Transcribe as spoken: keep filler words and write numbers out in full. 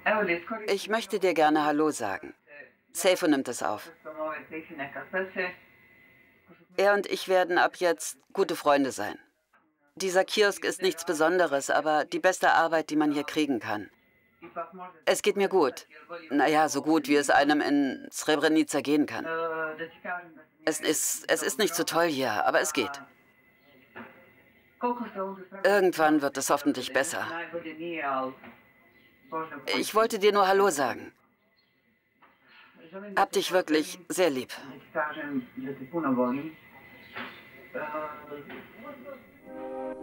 Ich möchte dir gerne Hallo sagen. Seifo nimmt es auf. Er und ich werden ab jetzt gute Freunde sein. Dieser Kiosk ist nichts Besonderes, aber die beste Arbeit, die man hier kriegen kann. Es geht mir gut. Naja, so gut, wie es einem in Srebrenica gehen kann. Es ist, es ist nicht so toll hier, aber es geht. Irgendwann wird es hoffentlich besser. Ich wollte dir nur Hallo sagen. Hab dich wirklich sehr lieb.